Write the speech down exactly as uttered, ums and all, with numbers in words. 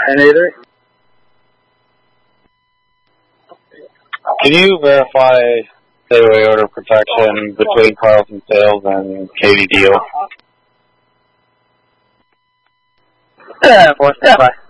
nine eight eight. Can you verify layaway order protection between Carlson Sales and Katie Deal? Yeah, four, stand by.